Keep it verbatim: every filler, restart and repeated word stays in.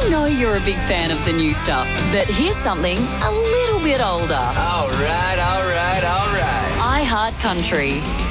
We know you're a big fan of the new stuff, but here's something a little bit older. All right, all right, all right. iHeart Country.